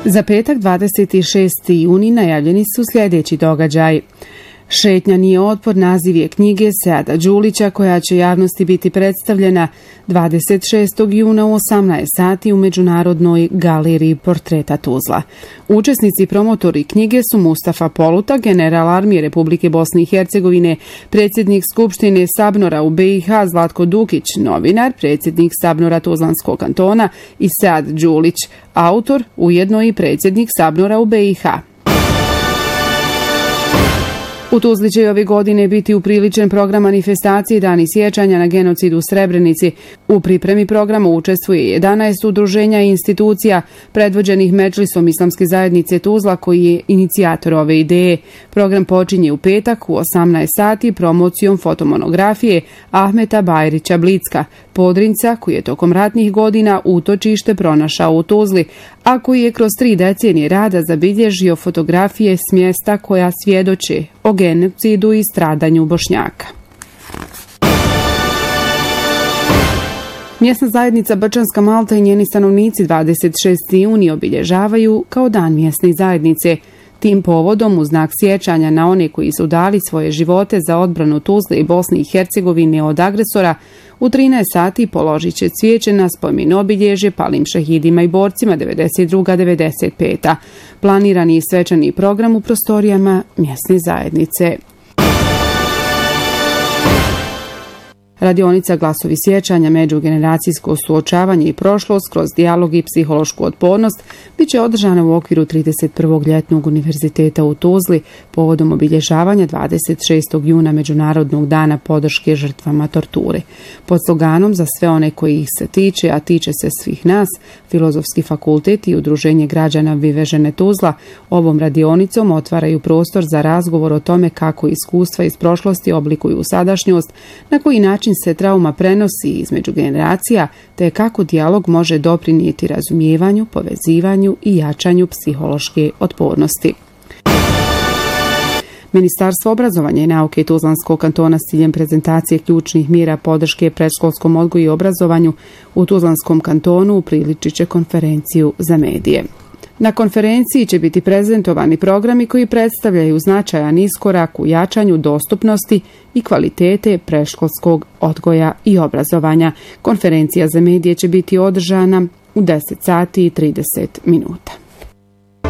Za petak 26. juni najavljeni su sljedeći događaj. Šetnja nije otpor naziv je knjige Seada Đulića koja će javnosti biti predstavljena 26. juna u 18 sati u Međunarodnoj galeriji portreta Tuzla. Učesnici i promotori knjige su Mustafa Poluta, general armije Republike Bosne i Hercegovine, predsjednik Skupštine Sabnora u BiH Zlatko Dukić, novinar, predsjednik Sabnora Tuzlanskog kantona i Sead Đulić, autor, ujedno i predsjednik Sabnora u BiH. U Tuzli će ove godine biti upriličen program manifestacije Dani sjećanja na genocid u Srebrenici. U pripremi programa učestvuje 11 udruženja i institucija predvođenih Medžlisom Islamske zajednice Tuzla koji je inicijator ove ideje. Program počinje u petak u 18 sati promocijom fotomonografije Ahmeta Bajrića Blicka, Podrinjca koji je tokom ratnih godina utočište pronašao u Tuzli, a koji je kroz 3 decenije rada zabilježio fotografije s mjesta koja svjedoče o genocidu i stradanju Bošnjaka. Mjesna zajednica Brčanska Malta i njeni stanovnici 26. juni obilježavaju kao dan mjesne zajednice. Tim povodom, u znak sjećanja na one koji su dali svoje živote za odbranu Tuzle i Bosne i Hercegovine od agresora, u 13 sati položit će cvijeće na spomen obilježje palim šehidima i borcima 92-95. Planirani je svečani program u prostorijama mjesne zajednice. Radionica Glasovi sjećanja, međugeneracijsko suočavanje i prošlost kroz dijalog i psihološku otpornost bit će održana u okviru 31. ljetnog univerziteta u Tuzli povodom obilježavanja 26. juna Međunarodnog dana podrške žrtvama torture. Pod sloganom za sve one koji ih se tiče, a tiče se svih nas, Filozofski fakultet i Udruženje građana Vivežene Tuzla ovom radionicom otvaraju prostor za razgovor o tome kako iskustva iz prošlosti oblikuju sadašnjost, na koji način se trauma prenosi između generacija, te kako dijalog može doprinijeti razumijevanju, povezivanju i jačanju psihološke otpornosti. Ministarstvo obrazovanja i nauke Tuzlanskog kantona s ciljem prezentacije ključnih mjera podrške predškolskom odgoju i obrazovanju u Tuzlanskom kantonu upriličit će konferenciju za medije. Na konferenciji će biti prezentovani programi koji predstavljaju značajan iskorak u jačanju dostupnosti i kvalitete predškolskog odgoja i obrazovanja. Konferencija za medije će biti održana u 10 sati i 30 minuta.